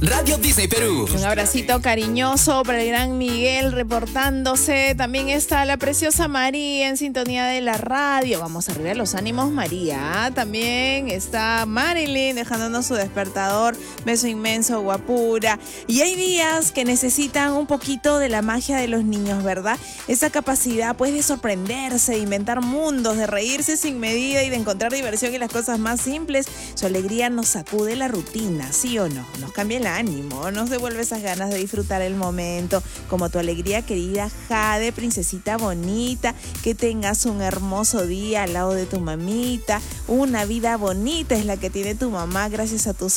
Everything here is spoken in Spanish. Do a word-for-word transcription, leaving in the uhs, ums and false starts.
Radio Disney Perú. Un abracito cariñoso para el gran Miguel reportándose. También está la preciosa María en sintonía de la radio. Vamos arriba los ánimos, María. También está Marilyn dejándonos su despertador. Beso inmenso, guapura. Y hay días que necesitan un poquito de la magia de los niños, ¿verdad? Esa capacidad pues de sorprenderse, de inventar mundos, de reírse sin medida y de encontrar diversión en las cosas más simples. Su alegría nos sacude la rutina, ¿sí o no? Nos cambia el ánimo, nos devuelve esas ganas de disfrutar el momento. Como tu alegría, querida Jade, princesita bonita, que tengas un hermoso día al lado de tu mamita. Una vida bonita es la que tiene tu mamá gracias a tus